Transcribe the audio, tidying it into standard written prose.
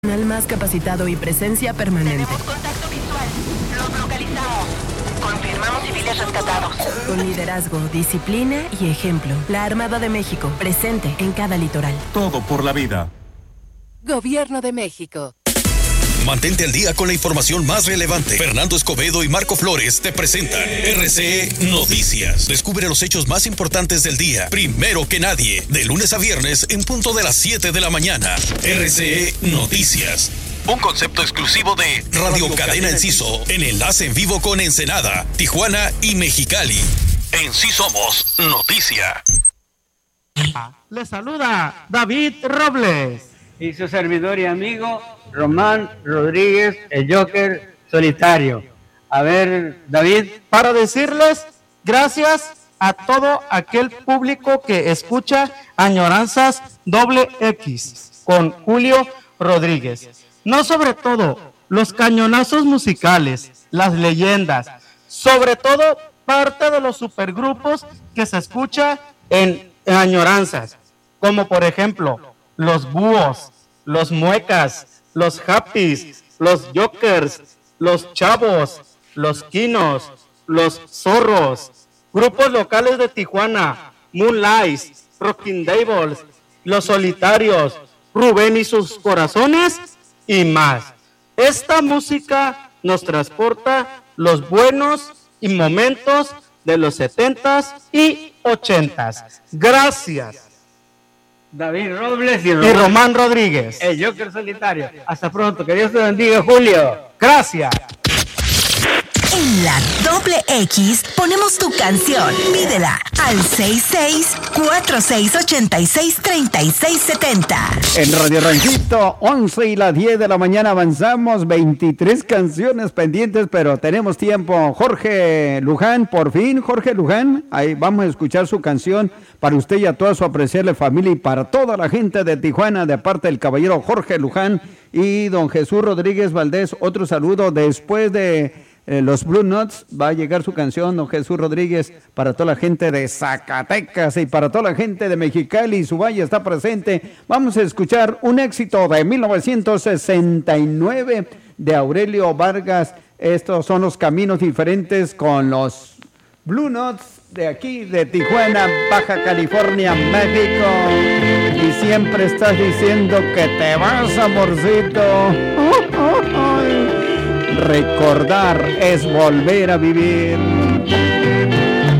Personal más capacitado y presencia permanente. Tenemos contacto visual. Los localizamos. Confirmamos civiles rescatados. Con liderazgo, disciplina y ejemplo. La Armada de México, presente en cada litoral. Todo por la vida. Gobierno de México. Mantente al día con la información más relevante. Fernando Escobedo y Marco Flores te presentan RCE Noticias. Descubre los hechos más importantes del día, primero que nadie, de lunes a viernes en punto de las 7 de la mañana. RCE Noticias. Un concepto exclusivo de Radio Cadena Enciso, en enlace en vivo con Ensenada, Tijuana y Mexicali. En Sí Somos Noticia. Les saluda David Robles. Y su servidor y amigo Román Rodríguez, el Joker solitario. A ver, David. Para decirles gracias a todo aquel público que escucha Añoranzas XX con Julio Rodríguez. No sobre todo los cañonazos musicales, las leyendas, sobre todo parte de los supergrupos que se escucha en Añoranzas, como por ejemplo los Búhos, los Muecas, los Happys, los Jokers, los Chavos, los Quinos, los Zorros, grupos locales de Tijuana, Moonlights, Rockin' Devils, los Solitarios, Rubén y sus Corazones y más. Esta música nos transporta los buenos y momentos de los 70s y 80s. Gracias. David Robles y Román Rodríguez, el Joker solitario. Hasta pronto, que Dios te bendiga, Julio. Gracias. En la doble X ponemos tu canción. Pídela al 66-4686-3670. En Radio Ranchito, 11 y las 10 de la mañana avanzamos, 23 canciones pendientes, pero tenemos tiempo. Jorge Luján, por fin, Jorge Luján, ahí vamos a escuchar su canción para usted y a toda su apreciable familia y para toda la gente de Tijuana, de parte del caballero Jorge Luján y don Jesús Rodríguez Valdés. Otro saludo después de los Blue Notes, va a llegar su canción, don Jesús Rodríguez, para toda la gente de Zacatecas y para toda la gente de Mexicali y su valle está presente. Vamos a escuchar un éxito de 1969 de Aurelio Vargas. Estos son los Caminos Diferentes con los Blue Notes de aquí, de Tijuana, Baja California, México. Y siempre estás diciendo que te vas, amorcito. Recordar es volver a vivir.